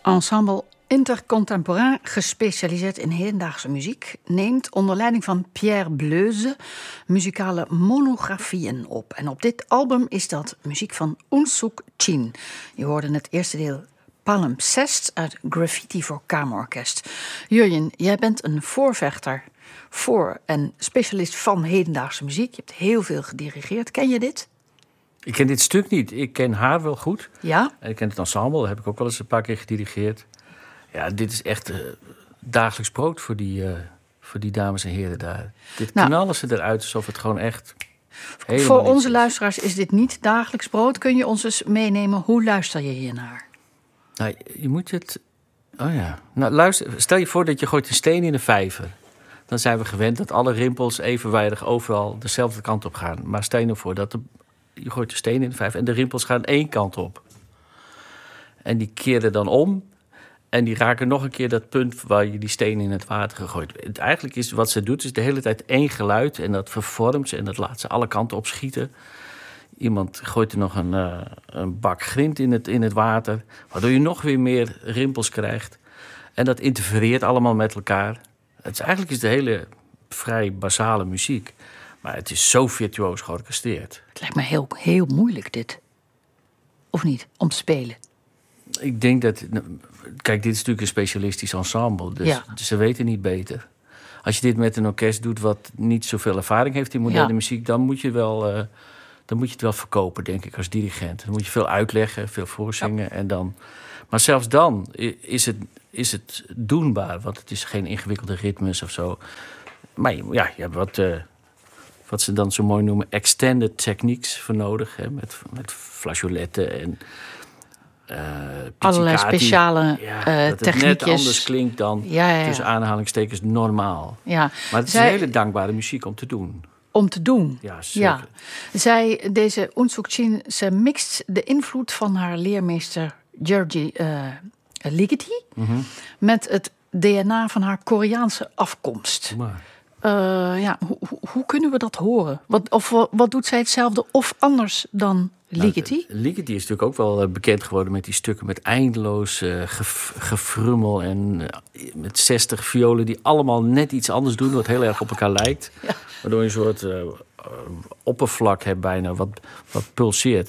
Ensemble Intercontemporain, gespecialiseerd in hedendaagse muziek, neemt onder leiding van Pierre Bleuze muzikale monografieën op. En op dit album is dat muziek van Unsuk Chin. Je hoorde het eerste deel Palimpsest uit Graffiti voor Kamerorkest. Jurjen, jij bent een voorvechter voor en specialist van hedendaagse muziek. Je hebt heel veel gedirigeerd. Ken je dit? Ik ken dit stuk niet. Ik ken haar wel goed. Ja? En ik ken het ensemble. Dat heb ik ook wel eens een paar keer gedirigeerd. Ja, dit is echt dagelijks brood voor die dames en heren daar. Dit knallen ze eruit alsof het gewoon echt... Voor onze luisteraars is dit niet dagelijks brood. Kun je ons eens meenemen? Hoe luister je hiernaar? Nou, je moet het... Oh ja. Nou, luister, stel je voor dat je gooit een steen in een vijver. Dan zijn we gewend dat alle rimpels evenwijdig overal dezelfde kant op gaan. Maar stel je nou voor dat je gooit een steen in de vijver en de rimpels gaan één kant op. En die keren dan om. En die raken nog een keer dat punt waar je die steen in het water gegooid. Eigenlijk is wat ze doet, is de hele tijd één geluid. En dat vervormt ze en dat laat ze alle kanten op schieten. Iemand gooit er nog een bak grind in het water. Waardoor je nog weer meer rimpels krijgt. En dat interfereert allemaal met elkaar. Eigenlijk is de hele vrij basale muziek. Maar het is zo virtuoos georchestreerd. Het lijkt me heel, heel moeilijk dit. Of niet? Om te spelen. Ik denk dat... Kijk, dit is natuurlijk een specialistisch ensemble. Dus ze weten niet beter. Als je dit met een orkest doet wat niet zoveel ervaring heeft in moderne muziek... dan moet je het wel verkopen, denk ik, als dirigent. Dan moet je veel uitleggen, veel voorzingen. En dan... Maar zelfs dan is het doenbaar. Want het is geen ingewikkelde ritmes of zo. Maar ja, je hebt wat ze dan zo mooi noemen extended techniques voor nodig. Hè, met flageoletten en allerlei speciale dat techniekjes. Het net anders klinkt dan tussen aanhalingstekens normaal. Ja. Maar het is een hele dankbare muziek om te doen. Om te doen. Ja, zeker. Ja. Deze Unsuk Chin, ze mixt de invloed van haar leermeester Georgi Ligeti met het DNA van haar Koreaanse afkomst. Hoe kunnen we dat horen? Wat doet zij hetzelfde of anders dan Ligeti? Ligeti is natuurlijk ook wel bekend geworden met die stukken met eindeloos gefrummel en met 60 violen die allemaal net iets anders doen, wat heel erg op elkaar lijkt. Ja. Waardoor je een soort oppervlak hebt bijna, wat pulseert.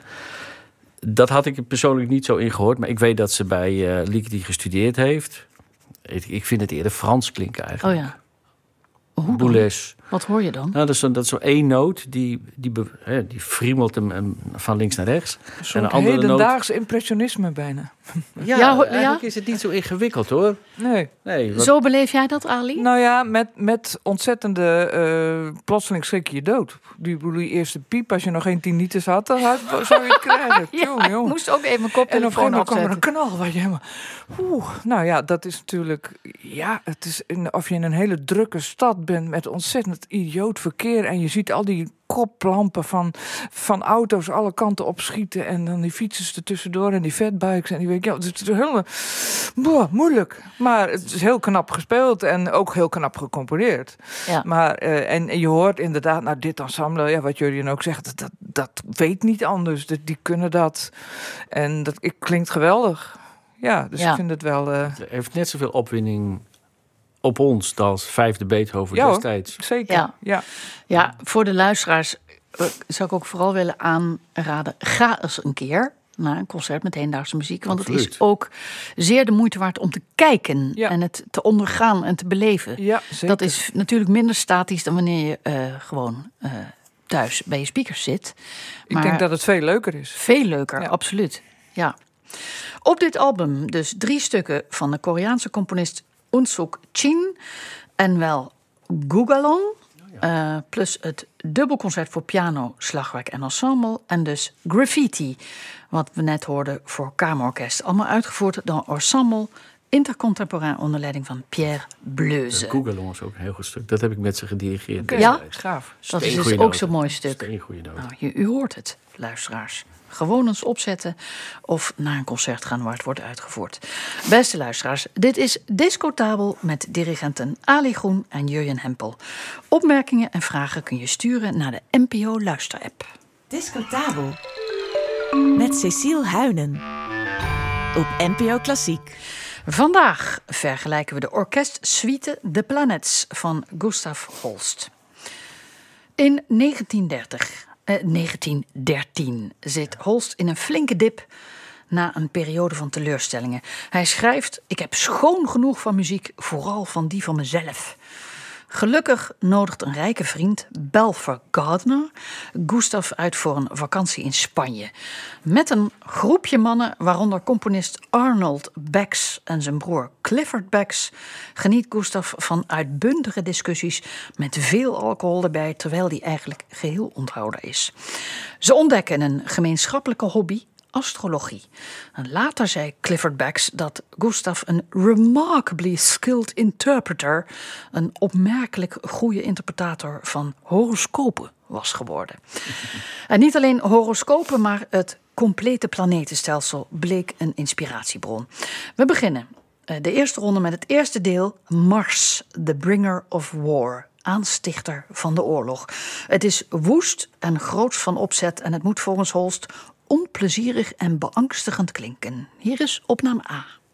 Dat had ik persoonlijk niet zo in gehoord, maar ik weet dat ze bij Ligeti gestudeerd heeft. Ik vind het eerder Frans klinken eigenlijk. Oh ja. Hoe Boulez. Wat hoor je dan? Nou, dat is zo één noot die friemelt hem van links naar rechts. Zo'n hedendaags impressionisme bijna. Eigenlijk is het niet zo ingewikkeld, hoor. Nee. Zo beleef jij dat, Ali? Nou ja, met ontzettende plotseling schrik je dood. Die eerste piep, als je nog geen tinnitus had, dan zou je het krijgen. Ik moest ook even mijn koptelefoon afzetten. En op een gegeven moment kwam er een afzetten. knal waar je helemaal... Nou ja, dat is natuurlijk... Ja, het is of je in een hele drukke stad bent met ontzettend idioot verkeer en je ziet al die koplampen van auto's alle kanten opschieten en dan die fietsers er tussendoor en die fatbikes en die weet je, het is heel moeilijk, maar het is heel knap gespeeld en ook heel knap gecomponeerd. Ja. Maar en je hoort inderdaad, dit ensemble, wat Jurjen ook zegt, dat weet niet anders, die kunnen dat en dat klinkt geweldig. Ja, dus ik vind het wel. Het heeft net zoveel opwinding op ons als vijfde Beethoven destijds. Zeker. Ja, voor de luisteraars zou ik ook vooral willen aanraden, ga eens een keer naar een concert met hedendaagse muziek. Want Het is ook zeer de moeite waard om te kijken en het te ondergaan en te beleven. Ja, zeker. Dat is natuurlijk minder statisch dan wanneer je gewoon thuis bij je speakers zit. Maar ik denk dat het veel leuker is. Veel leuker, absoluut. Ja. Op dit album dus 3 stukken van de Koreaanse componist Unsuk Chin en wel Gugalong, plus het dubbelconcert voor piano, slagwerk en ensemble en dus Graffiti, wat we net hoorden voor kamerorkest. Allemaal uitgevoerd door Ensemble Intercontemporain onder leiding van Pierre Bleuze. Gugalong is ook een heel goed stuk. Dat heb ik met ze gedirigeerd. Okay. Ja, gaaf. Dat is dus ook zo'n mooi stuk. Steengoeie noot. Nou, u hoort het, luisteraars. Gewoon eens opzetten of naar een concert gaan waar het wordt uitgevoerd. Beste luisteraars, dit is Discotabel met dirigenten Ali Groen en Jurjen Hempel. Opmerkingen en vragen kun je sturen naar de NPO Luisterapp. Discotabel met Cecile Huynen. op NPO Klassiek. Vandaag vergelijken we de orkestsuite The Planets van Gustav Holst. In 1913 zit Holst in een flinke dip na een periode van teleurstellingen. Hij schrijft: ik heb schoon genoeg van muziek, vooral van die van mezelf. Gelukkig nodigt een rijke vriend, Belfer Gardner, Gustav uit voor een vakantie in Spanje. Met een groepje mannen, waaronder componist Arnold Bax en zijn broer Clifford Bax, geniet Gustav van uitbundige discussies met veel alcohol erbij, terwijl die eigenlijk geheel onthouden is. Ze ontdekken een gemeenschappelijke hobby: astrologie. En later zei Clifford Bax dat Gustav een remarkably skilled interpreter, een opmerkelijk goede interpretator van horoscopen was geworden. En niet alleen horoscopen, maar het complete planetenstelsel bleek een inspiratiebron. We beginnen de eerste ronde met het eerste deel: Mars, the bringer of war, aanstichter van de oorlog. Het is woest en groots van opzet en het moet volgens Holst onplezierig en beangstigend klinken. Hier is opname A.